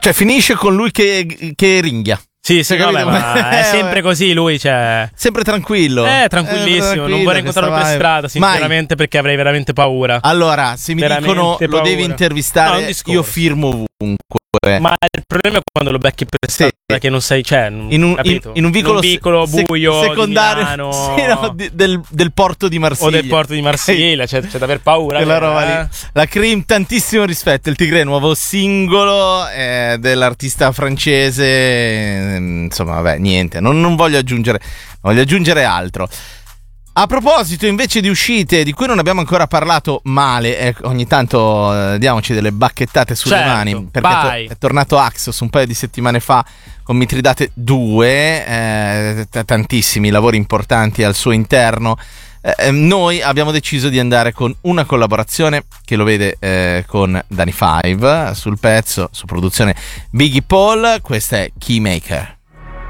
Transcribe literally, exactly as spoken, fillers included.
Cioè finisce con lui che, che ringhia. Sì, sì, vabbè, ma è sempre così lui, cioè... Sempre tranquillo. Eh, tranquillissimo, eh, tranquillo, non vorrei incontrarlo per strada, sinceramente, mai. Perché avrei veramente paura. Allora, se mi veramente dicono paura. Lo devi intervistare, no, io firmo ovunque. Ma il problema è quando lo becchi per strada, sì. Che non sei, cioè, in un, in, in un vicolo, in un vicolo se, buio secondario, di Milano, sì, no, di, del, del porto di Marsiglia. O del porto di Marsiglia, c'è, c'è da aver paura. La, roba eh. La Cream, tantissimo rispetto. Il Tigre, nuovo singolo eh, dell'artista francese. Eh, insomma, vabbè, niente. Non, non voglio aggiungere, voglio aggiungere altro. A proposito invece di uscite di cui non abbiamo ancora parlato male, eh, ogni tanto eh, diamoci delle bacchettate sulle certo, mani, perché è, to- è tornato Axos un paio di settimane fa con Mitridate due, eh, t- tantissimi lavori importanti al suo interno. Eh, noi abbiamo deciso di andare con una collaborazione che lo vede eh, con Danny Five sul pezzo, su produzione Biggie Paul. Questa è Keymaker.